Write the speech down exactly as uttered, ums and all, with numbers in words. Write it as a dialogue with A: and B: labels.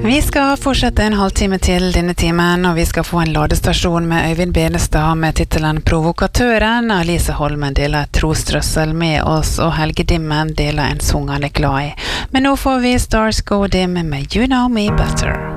A: Vi skal fortsette en halvtime til denne timen, og vi skal få en ladestasjon med Øyvind Benestad med titelen Provokatøren. Alice Holmen deler trostrøssel med oss, og Helge Dimmen deler en sang han er glad i. Men nå får vi Stars Go Dim med You Know Me Better.